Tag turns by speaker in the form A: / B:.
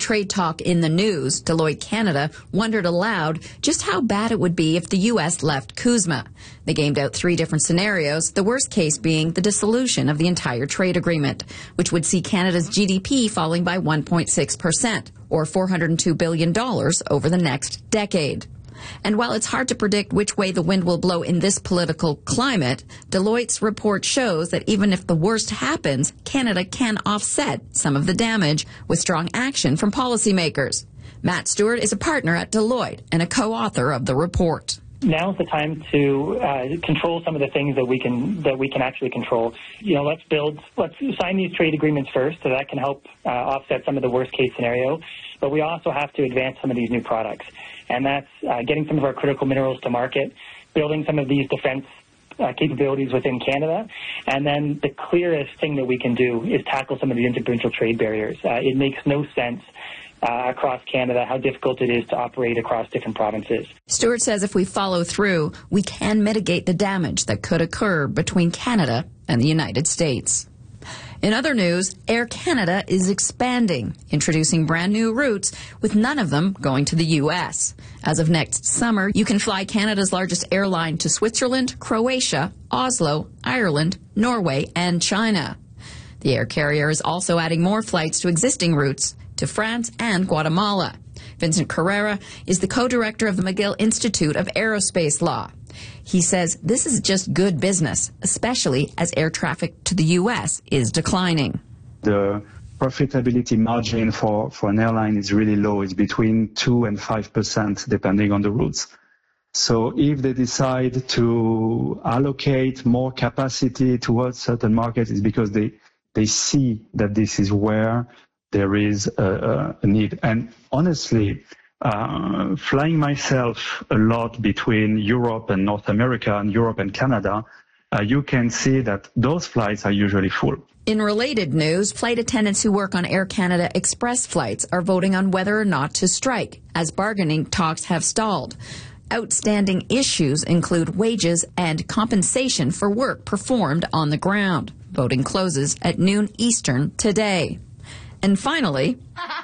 A: trade talk in the news, Deloitte Canada wondered aloud just how bad it would be if the U.S. left CUSMA. They gamed out 3 different scenarios, the worst case being the dissolution of the entire trade agreement, which would see Canada's GDP falling by 1.6%, or $402 billion over the next decade. And while it's hard to predict which way the wind will blow in this political climate, Deloitte's report shows that even if the worst happens, Canada can offset some of the damage with strong action from policymakers. Matt Stewart is a partner at Deloitte and a co-author of the report.
B: Now's the time to control some of the things that we can actually control. Let's sign these trade agreements first, so that can help offset some of the worst case scenario. But we also have to advance some of these new products, and that's getting some of our critical minerals to market, building some of these defense capabilities within Canada, and then the clearest thing that we can do is tackle some of the interprovincial trade barriers. It makes no sense across Canada how difficult it is to operate across different provinces.
A: Stewart says if we follow through, we can mitigate the damage that could occur between Canada and the United States. In other news, Air Canada is expanding, introducing brand new routes, with none of them going to the U.S. As of next summer, you can fly Canada's largest airline to Switzerland, Croatia, Oslo, Ireland, Norway, and China. The air carrier is also adding more flights to existing routes to France and Guatemala. Vincent Carrera is the co-director of the McGill Institute of Aerospace Law. He says this is just good business, especially as air traffic to the U.S. is declining.
C: The profitability margin for an airline is really low. It's between 2 and 5%, depending on the routes. So if they decide to allocate more capacity towards certain markets, it's because they see that this is where there is a need. And honestly, flying myself a lot between Europe and North America and Europe and Canada, you can see that those flights are usually full.
A: In related news, flight attendants who work on Air Canada Express flights are voting on whether or not to strike, as bargaining talks have stalled. Outstanding issues include wages and compensation for work performed on the ground. Voting closes at noon Eastern today. And finally,